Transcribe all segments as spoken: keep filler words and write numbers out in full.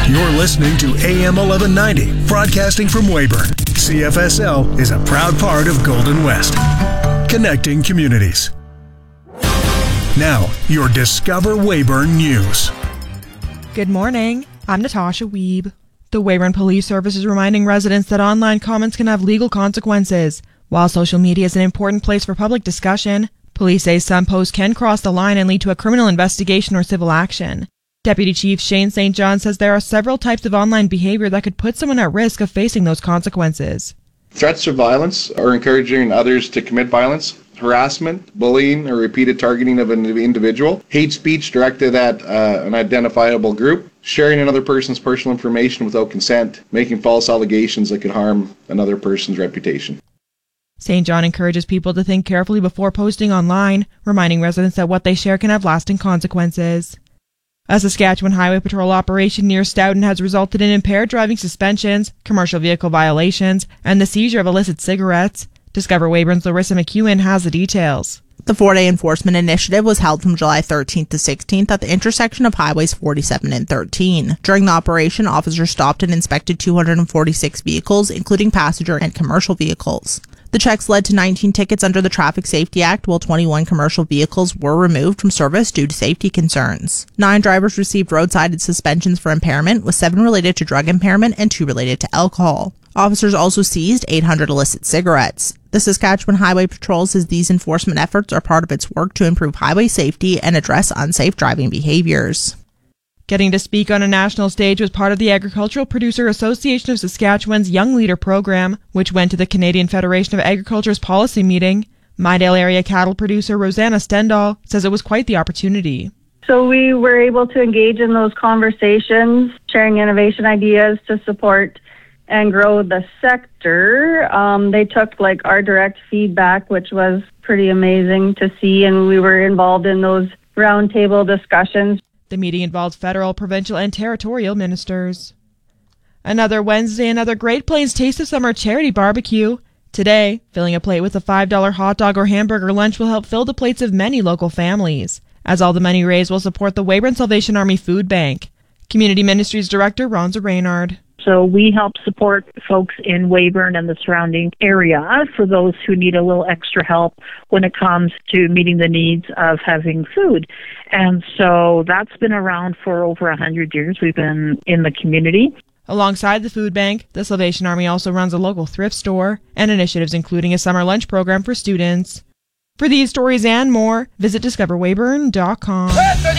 You're listening to A M eleven ninety, broadcasting from Weyburn. C F S L is a proud part of Golden West, connecting communities. Now, your Discover Weyburn News. Good morning. I'm Natasha Wiebe. The Weyburn Police Service is reminding residents that online comments can have legal consequences. While social media is an important place for public discussion, police say some posts can cross the line and lead to a criminal investigation or civil action. Deputy Chief Shane Saint John says there are several types of online behavior that could put someone at risk of facing those consequences. Threats of violence or encouraging others to commit violence, harassment, bullying, or repeated targeting of an individual, hate speech directed at uh, an identifiable group, sharing another person's personal information without consent, making false allegations that could harm another person's reputation. Saint John encourages people to think carefully before posting online, reminding residents that what they share can have lasting consequences. A Saskatchewan Highway Patrol operation near Stoughton has resulted in impaired driving suspensions, commercial vehicle violations, and the seizure of illicit cigarettes. Discover Weyburn's Larissa McEwen has the details. The four-day enforcement initiative was held from July thirteenth to sixteenth at the intersection of highways forty-seven and thirteen. During the operation, officers stopped and inspected two hundred forty-six vehicles, including passenger and commercial vehicles. The checks led to nineteen tickets under the Traffic Safety Act, while twenty-one commercial vehicles were removed from service due to safety concerns. Nine drivers received roadside suspensions for impairment, with seven related to drug impairment and two related to alcohol. Officers also seized eight hundred illicit cigarettes. The Saskatchewan Highway Patrol says these enforcement efforts are part of its work to improve highway safety and address unsafe driving behaviors. Getting to speak on a national stage was part of the Agricultural Producer Association of Saskatchewan's Young Leader program, which went to the Canadian Federation of Agriculture's policy meeting. Mydale area cattle producer Rosanna Stendal says it was quite the opportunity. So we were able to engage in those conversations, sharing innovation ideas to support and grow the sector. Um, they took like our direct feedback, which was pretty amazing to see, and we were involved in those roundtable discussions. The meeting involved federal, provincial, and territorial ministers. Another Wednesday, another Great Plains Taste of Summer charity barbecue. Today, filling a plate with a five dollar hot dog or hamburger lunch will help fill the plates of many local families, as all the money raised will support the Weyburn Salvation Army Food Bank. Community Ministries Director Ronza Reynard. So we help support folks in Weyburn and the surrounding area for those who need a little extra help when it comes to meeting the needs of having food. And so that's been around for over one hundred years. We've been in the community. Alongside the food bank, the Salvation Army also runs a local thrift store and initiatives including a summer lunch program for students. For these stories and more, visit discover weyburn dot com.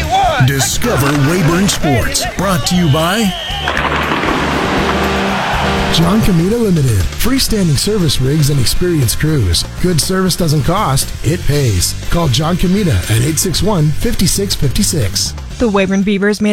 Discover Weyburn Sports, brought to you by John Comita Limited. Freestanding service rigs and experienced crews. Good service doesn't cost, it pays. Call John Comita at eight six one, five six five six. The Weyburn Beavers made